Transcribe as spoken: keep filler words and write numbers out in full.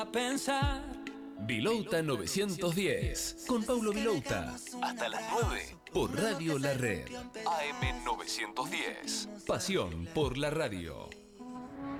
pensar. Vilouta novecientos diez, con Paulo Vilouta. Hasta las nueve, por Radio La Red. A M novecientos diez. Pasión por la radio.